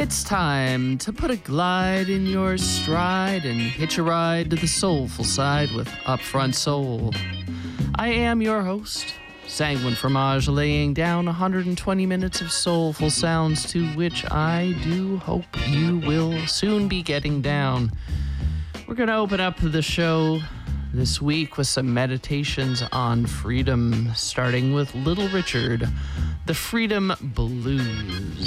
It's time to put a glide in your stride and hitch a ride to the soulful side with Upfront Soul. I am your host, Sanguine Fromage, laying down 120 minutes of soulful sounds to which I do hope you will soon be getting down. We're going to open up the show this week with some meditations on freedom, starting with Little Richard, the Freedom Blues.